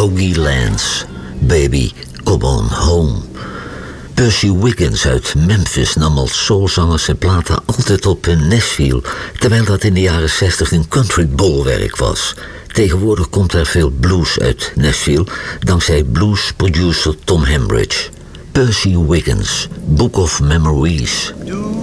Bogey Lance, Baby, Come On Home. Percy Wiggins uit Memphis nam als soulzanger zijn platen altijd op in Nashville, terwijl dat in de jaren 60 een country bolwerk was. Tegenwoordig komt er veel blues uit Nashville, dankzij blues-producer Tom Hembridge. Percy Wiggins, Book of Memories. Do